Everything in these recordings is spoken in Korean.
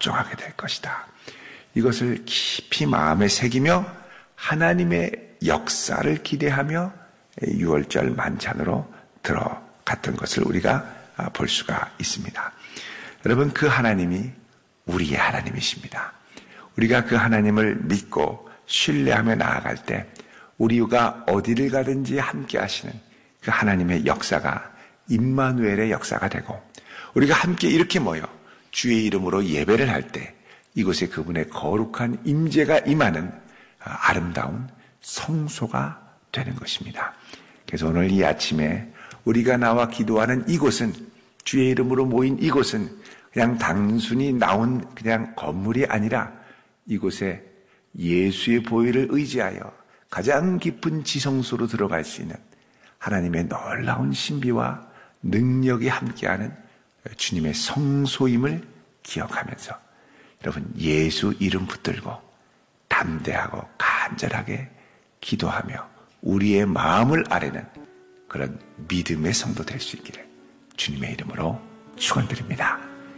복종하게 될 것이다. 이것을 깊이 마음에 새기며 하나님의 역사를 기대하며 6월절 만찬으로 들어갔던 것을 우리가 볼 수가 있습니다. 여러분, 그 하나님이 우리의 하나님이십니다. 우리가 그 하나님을 믿고 신뢰하며 나아갈 때 우리가 어디를 가든지 함께 하시는 그 하나님의 역사가 임마누엘의 역사가 되고, 우리가 함께 이렇게 모여 주의 이름으로 예배를 할 때 이곳에 그분의 거룩한 임재가 임하는 아름다운 성소가 되는 것입니다. 그래서 오늘 이 아침에 우리가 나와 기도하는 이곳은, 주의 이름으로 모인 이곳은 그냥 단순히 나온 그냥 건물이 아니라 이곳에 예수의 보혈을 의지하여 가장 깊은 지성소로 들어갈 수 있는 하나님의 놀라운 신비와 능력이 함께하는 주님의 성소임을 기억하면서 여러분, 예수 이름 붙들고 담대하고 간절하게 기도하며 우리의 마음을 아뢰는 그런 믿음의 성도 될 수 있기를 주님의 이름으로 축원드립니다.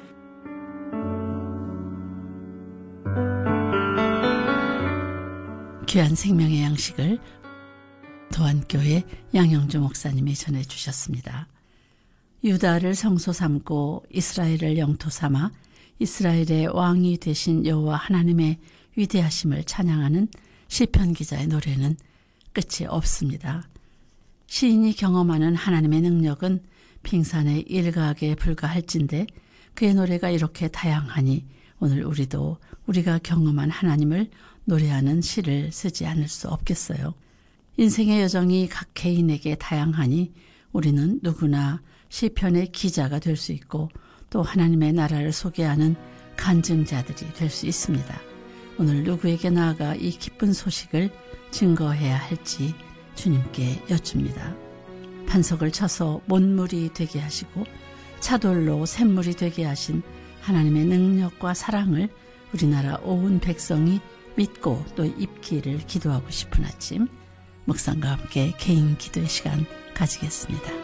귀한 생명의 양식을 도안교회 양영주 목사님이 전해주셨습니다. 유다를 성소 삼고 이스라엘을 영토 삼아 이스라엘의 왕이 되신 여호와 하나님의 위대하심을 찬양하는 시편 기자의 노래는 끝이 없습니다. 시인이 경험하는 하나님의 능력은 빙산의 일각에 불과할진데 그의 노래가 이렇게 다양하니 오늘 우리도 우리가 경험한 하나님을 노래하는 시를 쓰지 않을 수 없겠어요. 인생의 여정이 각 개인에게 다양하니 우리는 누구나 시편의 기자가 될 수 있고 또 하나님의 나라를 소개하는 간증자들이 될 수 있습니다. 오늘 누구에게 나아가 이 기쁜 소식을 증거해야 할지 주님께 여쭙니다. 반석을 쳐서 못물이 되게 하시고 차돌로 샘물이 되게 하신 하나님의 능력과 사랑을 우리나라 온 백성이 믿고 또 입기를 기도하고 싶은 아침, 묵상과 함께 개인 기도의 시간 가지겠습니다.